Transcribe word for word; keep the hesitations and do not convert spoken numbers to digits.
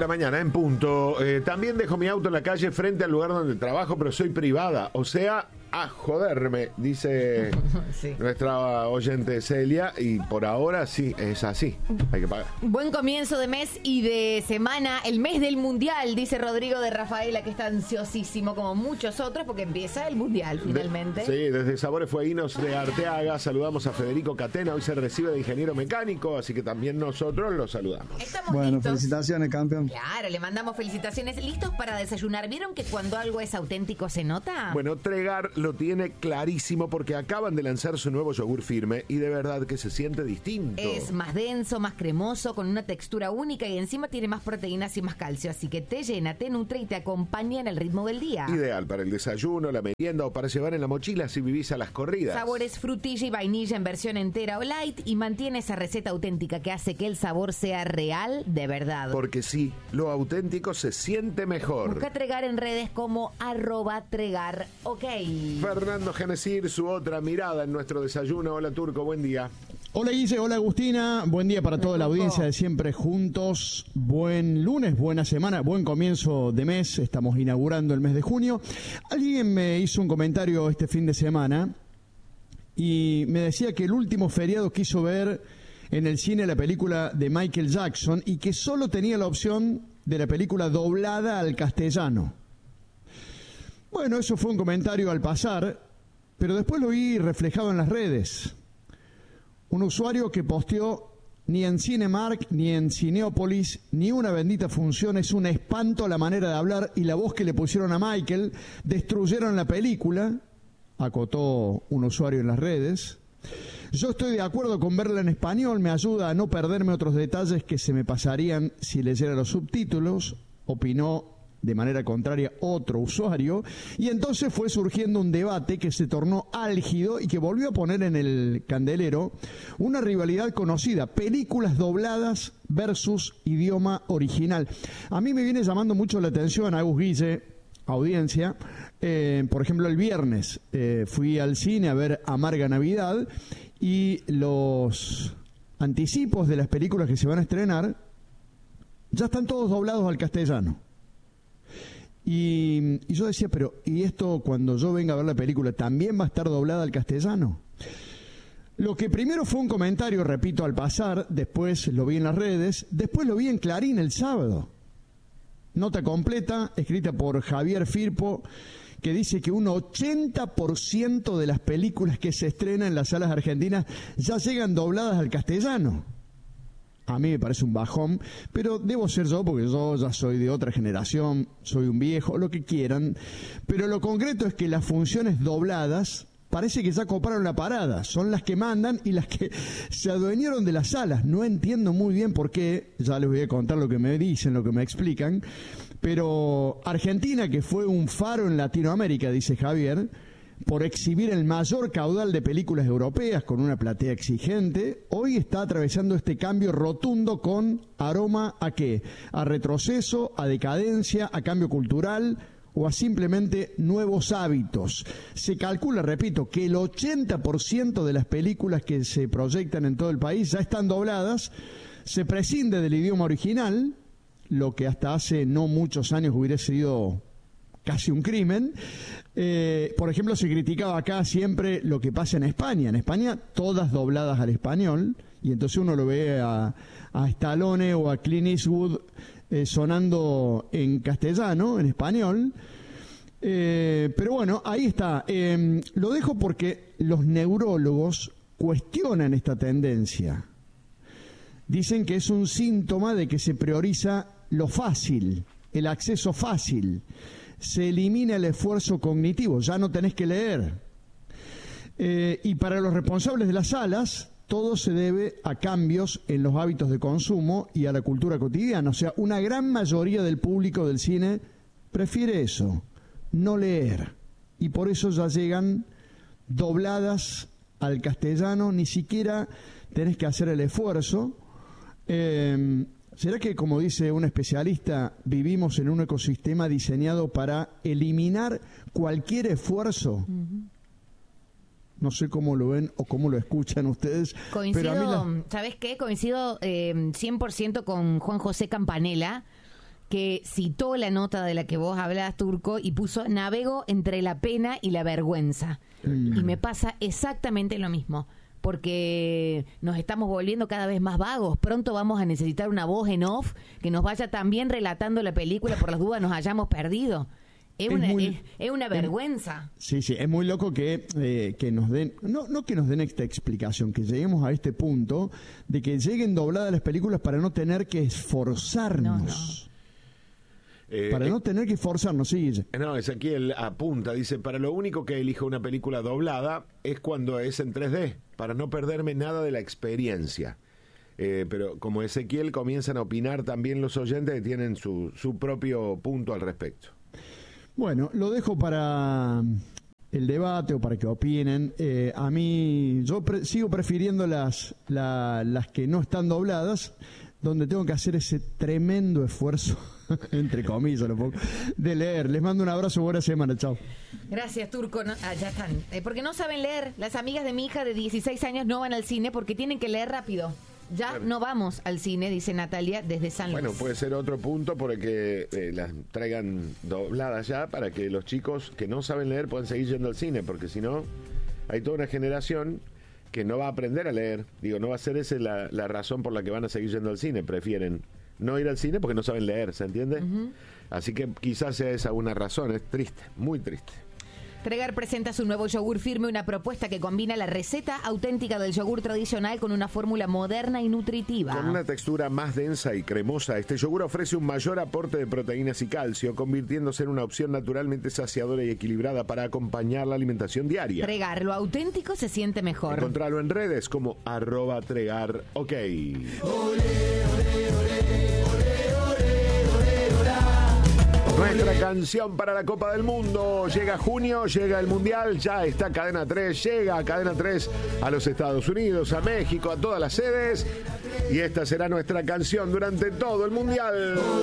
la mañana, en punto. Eh, también dejo mi auto en la calle frente al lugar donde trabajo, pero soy privada. O sea, a joderme, dice sí. nuestra oyente Celia. Y por ahora sí, es así. Hay que pagar. Buen comienzo de mes y de semana. El mes del Mundial, dice Rodrigo de Rafaela, que está ansiosísimo, como muchos otros, porque empieza el Mundial finalmente. De, sí, desde Sabores Fueguinos de Arteaga saludamos a Federico Catena. Hoy se recibe de ingeniero mecánico, así que también nosotros lo saludamos. Estamos bueno, listos. Felicitaciones, campeón. Claro, le mandamos felicitaciones. ¿Listos para desayunar? ¿Vieron que cuando algo es auténtico se nota? Bueno, Tregar lo tiene clarísimo porque acaban de lanzar su nuevo yogur firme y de verdad que se siente distinto. Es más denso, más cremoso, con una textura única y encima tiene más proteínas y más calcio, así que te llena, te nutre y te acompaña en el ritmo del día. Ideal para el desayuno, la merienda o para llevar en la mochila si vivís a las corridas. Sabores frutilla y vainilla en versión entera o light y mantiene esa receta auténtica que hace que el sabor sea real de verdad. Porque sí, lo auténtico se siente mejor. Busca Tregar en redes como arroba Tregar, ok. Fernando Genesir, su otra mirada en nuestro desayuno. Hola Turco, buen día. Hola Guille, hola Agustina, buen día para toda la audiencia de Siempre Juntos, buen lunes, buena semana, buen comienzo de mes, estamos inaugurando el mes de junio. Alguien me hizo un comentario este fin de semana y me decía que el último feriado quiso ver en el cine la película de Michael Jackson y que solo tenía la opción de la película doblada al castellano. Bueno, eso fue un comentario al pasar, pero después lo vi reflejado en las redes. Un usuario que posteó: ni en Cinemark, ni en Cineópolis, ni una bendita función, es un espanto la manera de hablar y la voz que le pusieron a Michael, destruyeron la película, acotó un usuario en las redes. Yo estoy de acuerdo con verla en español, me ayuda a no perderme otros detalles que se me pasarían si leyera los subtítulos, opinó de manera contraria otro usuario, y entonces fue surgiendo un debate que se tornó álgido y que volvió a poner en el candelero una rivalidad conocida: películas dobladas versus idioma original. A mí me viene llamando mucho la atención, Agus, Guille, audiencia, eh, por ejemplo el viernes eh, fui al cine a ver Amarga Navidad y los anticipos de las películas que se van a estrenar ya están todos doblados al castellano. Y, y yo decía, pero ¿y esto cuando yo venga a ver la película también va a estar doblada al castellano? Lo que primero fue un comentario, repito, al pasar, después lo vi en las redes, después lo vi en Clarín el sábado. Nota completa, escrita por Javier Firpo, que dice que un ochenta por ciento de las películas que se estrenan en las salas argentinas ya llegan dobladas al castellano. A mí me parece un bajón, pero debo ser yo porque yo ya soy de otra generación, soy un viejo, lo que quieran. Pero lo concreto es que las funciones dobladas parece que ya coparon la parada, son las que mandan y las que se adueñaron de las salas. No entiendo muy bien por qué, ya les voy a contar lo que me dicen, lo que me explican, pero Argentina, que fue un faro en Latinoamérica, dice Javier, por exhibir el mayor caudal de películas europeas con una platea exigente, hoy está atravesando este cambio rotundo con aroma ¿a qué? A retroceso, a decadencia, a cambio cultural o a simplemente nuevos hábitos. Se calcula, repito, que el ochenta por ciento de las películas que se proyectan en todo el país ya están dobladas, se prescinde del idioma original, lo que hasta hace no muchos años hubiera sido casi un crimen. Eh, por ejemplo, se criticaba acá siempre lo que pasa en España. En España, todas dobladas al español, y entonces uno lo ve a, a Stallone o a Clint Eastwood eh, sonando en castellano, en español. Eh, pero bueno, ahí está. Eh, lo dejo porque los neurólogos cuestionan esta tendencia. Dicen que es un síntoma de que se prioriza lo fácil, el acceso fácil. Se elimina el esfuerzo cognitivo, ya no tenés que leer. Eh, y para los responsables de las salas, todo se debe a cambios en los hábitos de consumo y a la cultura cotidiana. O sea, una gran mayoría del público del cine prefiere eso, no leer. Y por eso ya llegan dobladas al castellano, ni siquiera tenés que hacer el esfuerzo. Eh, ¿Será que, como dice un especialista, vivimos en un ecosistema diseñado para eliminar cualquier esfuerzo? Uh-huh. No sé cómo lo ven o cómo lo escuchan ustedes. Coincido, pero a mí la... ¿sabes qué? Coincido eh, cien por ciento con Juan José Campanella, que citó la nota de la que vos hablás, Turco, y puso: navego entre la pena y la vergüenza. Mm. Y me pasa exactamente lo mismo, porque nos estamos volviendo cada vez más vagos. Pronto vamos a necesitar una voz en off que nos vaya también relatando la película por las dudas nos hayamos perdido. Es, es, una, muy, es, es una vergüenza. Es, sí, sí, es muy loco que, eh, que nos den, no, no que nos den esta explicación, que lleguemos a este punto de que lleguen dobladas las películas para no tener que esforzarnos. No, no. Eh, para no tener que esforzarnos, sí. No, Ezequiel apunta, dice: para lo único que elijo una película doblada es cuando es en tres D, para no perderme nada de la experiencia. Eh, pero como Ezequiel, comienzan a opinar también los oyentes que tienen su, su propio punto al respecto. Bueno, lo dejo para el debate o para que opinen. Eh, a mí, yo pre- sigo prefiriendo las, la, las que no están dobladas, donde tengo que hacer ese tremendo esfuerzo, entre comillas, lo pongo, de leer. Les mando un abrazo, buena semana, chao. Gracias, Turco. No, ah, ya están. Eh, porque no saben leer. Las amigas de mi hija de dieciséis años no van al cine porque tienen que leer rápido. Ya claro. No vamos al cine, dice Natalia desde San Luis. Bueno, puede ser otro punto por el que eh, las traigan dobladas ya para que los chicos que no saben leer puedan seguir yendo al cine, porque si no, hay toda una generación que no va a aprender a leer. Digo, no va a ser esa la, la razón por la que van a seguir yendo al cine. Prefieren no ir al cine porque no saben leer, ¿se entiende? Uh-huh. Así que quizás sea esa una razón. Es triste, muy triste. Tregar presenta su nuevo yogur firme, una propuesta que combina la receta auténtica del yogur tradicional con una fórmula moderna y nutritiva. Con una textura más densa y cremosa, este yogur ofrece un mayor aporte de proteínas y calcio, convirtiéndose en una opción naturalmente saciadora y equilibrada para acompañar la alimentación diaria. Tregar, lo auténtico se siente mejor. Encontralo en redes como arroba tregar, ok. Olé, olé, olé. Nuestra canción para la Copa del Mundo. Llega junio, llega el Mundial, ya está Cadena tres, llega a Cadena tres a los Estados Unidos, a México, a todas las sedes. Y esta será nuestra canción durante todo el Mundial.